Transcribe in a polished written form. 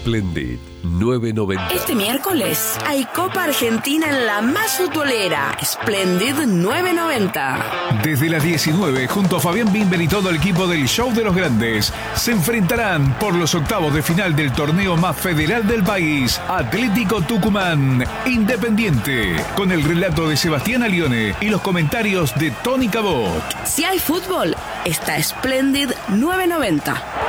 Splendid 990. Este miércoles hay Copa Argentina en la más futbolera, Splendid 990. Desde las 19, junto a Fabián Bimber y todo el equipo del Show de los Grandes, se enfrentarán por los octavos de final del torneo más federal del país, Atlético Tucumán, Independiente, con el relato de Sebastián Alione y los comentarios de Tony Cabot. Si hay fútbol, está Splendid 990.